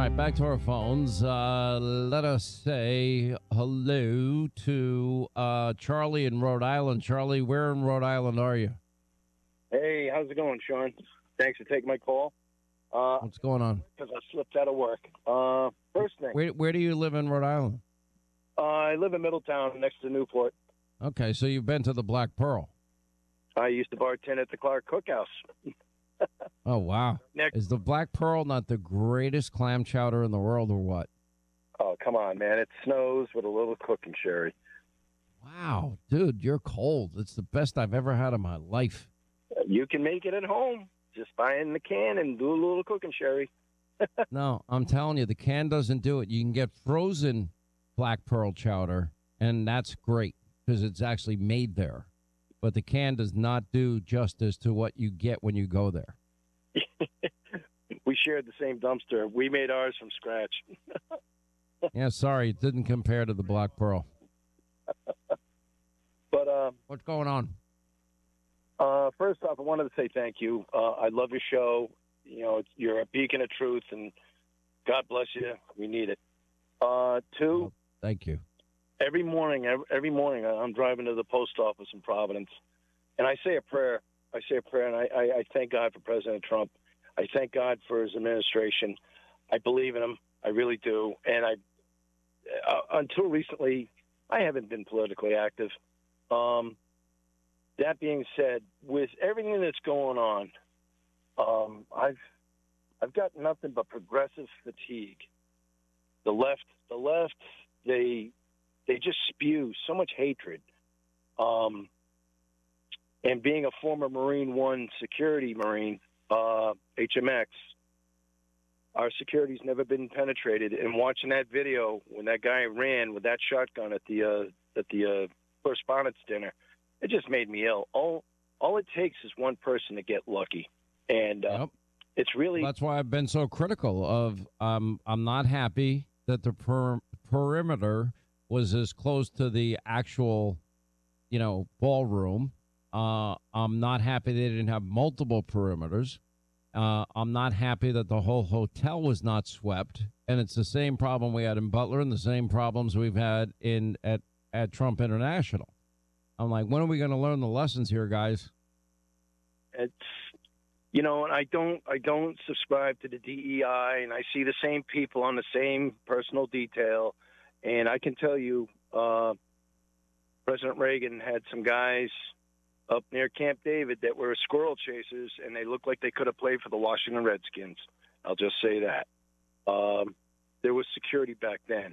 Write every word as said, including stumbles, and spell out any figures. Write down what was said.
right, back to our phones. Uh, let us say hello to uh, Charlie in Rhode Island. Charlie, where in Rhode Island are you? Hey, how's it going, Sean? Thanks for taking my call. Uh, What's going on? Because I slipped out of work. Uh, first thing, Where, where do you live in Rhode Island? uh, I live in Middletown next to Newport. Okay, so you've been to the Black Pearl. I used to bartend at the Clark Cookhouse. Oh, wow. Nick. Is the Black Pearl not the greatest clam chowder in the world or what? Oh, come on, man. It snows with a little cooking sherry. Wow, dude, you're cold. It's the best I've ever had in my life. You can make it at home. Just buy it in the can and do a little cooking sherry. No, I'm telling you, the can doesn't do it. You can get frozen Black Pearl chowder, and that's great because it's actually made there. But the can does not do justice to what you get when you go there. We shared the same dumpster. We made ours from scratch. Yeah, sorry, it didn't compare to the Black Pearl. But uh, What's going on? uh, first off, I wanted to say thank you. Uh, I love your show. You know, it's, you're a beacon of truth, and God bless you. We need it. Uh, two, Oh, thank you. every morning, every, every morning, I'm driving to the post office in Providence, and I say a prayer. I say a prayer, and I, I, I thank God for President Trump. I thank God for his administration. I believe in him. I really do. And I, uh, until recently, I haven't been politically active. Um, that being said, with everything that's going on, um, I've I've got nothing but progressive fatigue. The left, the left, they they just spew so much hatred. Um, and being a former Marine One security Marine, uh, H M X, our security's never been penetrated. And watching that video when that guy ran with that shotgun at the uh, at the uh, correspondence dinner, it just made me ill. All all it takes is one person to get lucky, and uh, Yep. it's really That's why I've been so critical of. Um, I'm not happy that the per- perimeter was as close to the actual, you know, ballroom. Uh, I'm not happy they didn't have multiple perimeters. Uh, I'm not happy that the whole hotel was not swept, and it's the same problem we had in Butler and the same problems we've had in at at Trump International. I'm like, when are we going to learn the lessons here, guys? it's you know, and I don't I don't subscribe to the D E I, and I see the same people on the same personal detail, and I can tell you, uh, President Reagan had some guys up near Camp David that were squirrel chasers, and they looked like they could have played for the Washington Redskins. I'll just say that. Um, there was security back then.